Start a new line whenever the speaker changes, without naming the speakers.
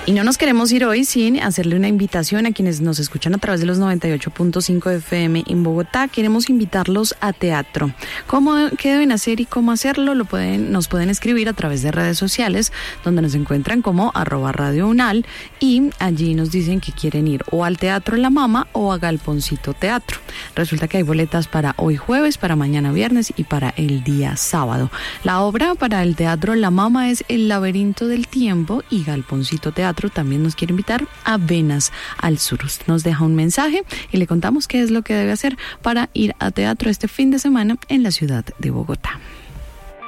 Y no nos queremos ir hoy sin hacerle una invitación a quienes nos escuchan a través de los 98.5 FM en Bogotá. Queremos invitarlos a teatro. ¿Qué deben hacer y cómo hacerlo? Nos pueden escribir a través de redes sociales, donde nos encuentran como @radiounal, y allí nos dicen que quieren ir o al Teatro La Mama o a Galponcito Teatro. Resulta que hay boletas para hoy jueves, para mañana viernes y para el día sábado. La obra para el Teatro La Mama es El laberinto del tiempo, y Galponcito Teatro también nos quiere invitar a Venas al Sur. Nos deja un mensaje y le contamos qué es lo que debe hacer para ir a teatro este fin de semana en la ciudad de Bogotá.